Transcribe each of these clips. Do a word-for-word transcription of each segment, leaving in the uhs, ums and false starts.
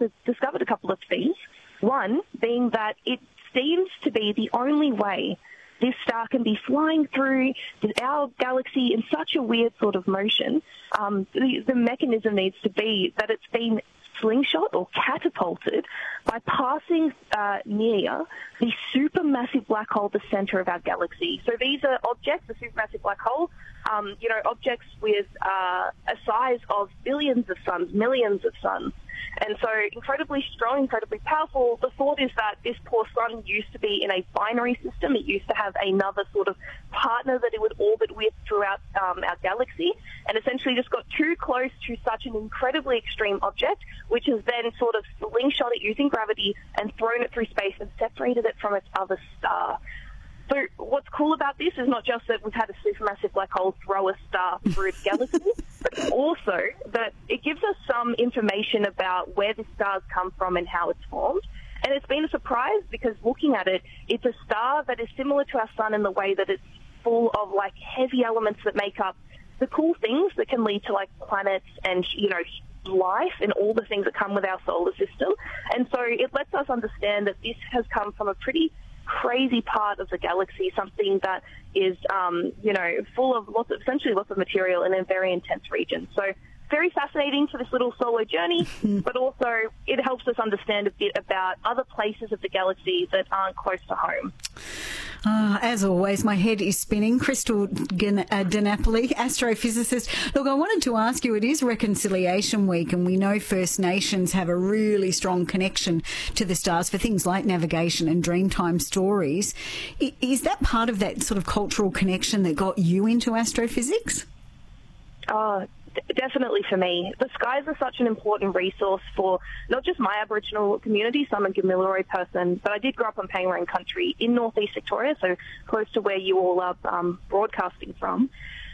discovered a couple of things. One being that it seems to be the only way this star can be flying through our galaxy in such a weird sort of motion. Um, the, the mechanism needs to be that it's been slingshot or catapulted by passing uh, near the supermassive black hole, the center of our galaxy. So these are objects, the supermassive black hole, um, you know, objects with uh, a size of billions of suns, millions of suns. And so incredibly strong, incredibly powerful. The thought is that this poor sun used to be in a binary system. It used to have another sort of partner that it would orbit with throughout um, our galaxy, and essentially just got too close to such an incredibly extreme object, which has then sort of slingshot it using gravity and thrown it through space and separated it from its other star. So what's cool about this is not just that we've had a supermassive black hole throw a star through its galaxy, but also that it gives us some information about where the stars come from and how it's formed. And it's been a surprise because looking at it, it's a star that is similar to our sun in the way that it's full of like heavy elements that make up the cool things that can lead to like planets and, you know, life and all the things that come with our solar system. And so it lets us understand that this has come from a pretty crazy part of the galaxy, something that is, um, you know, full of lots of, essentially lots of material in a very intense region. So very fascinating for this little solo journey, but also it helps us understand a bit about other places of the galaxy that aren't close to home. Uh, as always, my head is spinning. Crystal DiNapoli, astrophysicist. Look, I wanted to ask you, it is Reconciliation Week, and we know First Nations have a really strong connection to the stars for things like navigation and Dreamtime stories. Is that part of that sort of cultural connection that got you into astrophysics? Oh, definitely for me. The skies are such an important resource for not just my Aboriginal community, so I'm a Gamilaroi person, but I did grow up on Pangaring country in northeast Victoria, so close to where you all are um, broadcasting from.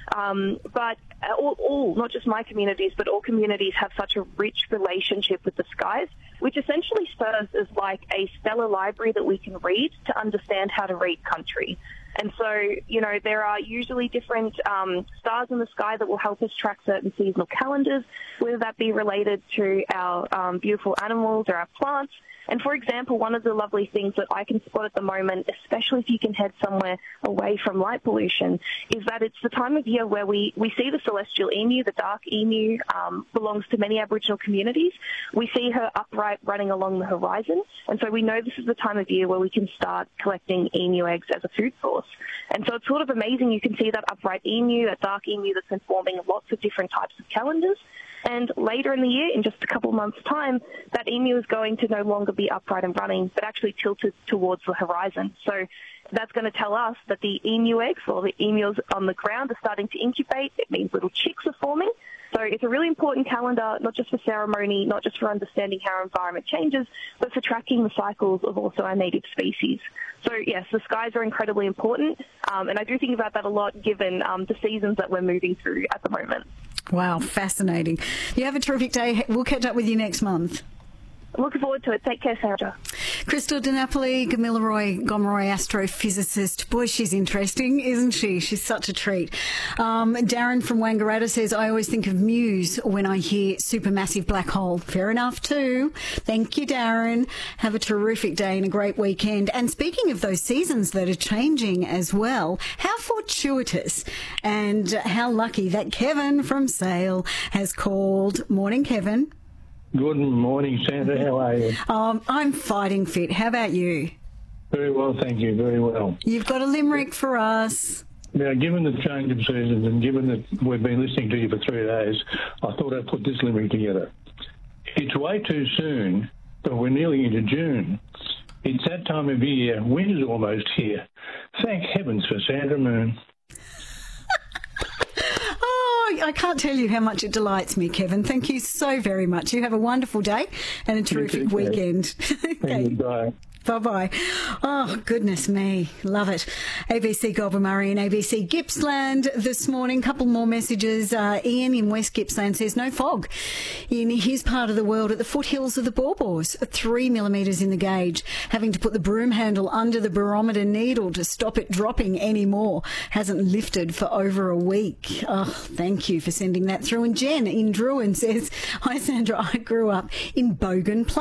Um, but all, all, not just my communities, but all communities have such a rich relationship with the skies, which essentially serves as like a stellar library that we can read to understand how to read country. And so, you know, there are usually different um, stars in the sky that will help us track certain seasonal calendars, whether that be related to our um, beautiful animals or our plants. And for example, one of the lovely things that I can spot at the moment, especially if you can head somewhere away from light pollution, is that it's the time of year where we, we see the celestial emu. The dark emu um, belongs to many Aboriginal communities. We see her upright running along the horizon. And so we know this is the time of year where we can start collecting emu eggs as a food source. And so it's sort of amazing. You can see that upright emu, that dark emu that's been forming lots of different types of calendars. And later in the year, in just a couple of months' time, that emu is going to no longer be upright and running, but actually tilted towards the horizon. So that's going to tell us that the emu eggs, or the emus on the ground, are starting to incubate. It means little chicks are forming. So it's a really important calendar, not just for ceremony, not just for understanding how our environment changes, but for tracking the cycles of also our native species. So yes, the skies are incredibly important, um, and I do think about that a lot given um, the seasons that we're moving through at the moment. Wow, fascinating. You have a terrific day. We'll catch up with you next month. Looking forward to it. Take care, Sarah. Crystal DiNapoli, Gamilaroi, Gomeroi astrophysicist. Boy, she's interesting, isn't she? She's such a treat. Um, Darren from Wangaratta says, I always think of Muse when I hear supermassive black hole. Fair enough too. Thank you, Darren. Have a terrific day and a great weekend. And speaking of those seasons that are changing as well, how fortuitous and how lucky that Kevin from Sale has called. Morning, Kevin. Good morning, Sandra. How are you? Um, I'm fighting fit. How about you? Very well, thank you. Very well. You've got a limerick for us. Now, given the change of seasons and given that we've been listening to you for three days, I thought I'd put this limerick together. It's way too soon, but we're nearly into June. It's that time of year. Winter's almost here. Thank heavens for Sandra Moon. I can't tell you how much it delights me, Kevin. Thank you so very much. You have a wonderful day and a terrific weekend. Okay. Bye. Bye-bye. Oh, goodness me. Love it. A B C Goulburn and A B C Gippsland this morning. Couple more messages. Uh, Ian in West Gippsland says no fog in his part of the world at the foothills of the Baw Baws. Three millimetres in the gauge. Having to put the broom handle under the barometer needle to stop it dropping anymore. Hasn't lifted for over a week. Oh, thank you for sending that through. And Jen in Druin says, hi, Sandra. I grew up in Bogan Plains.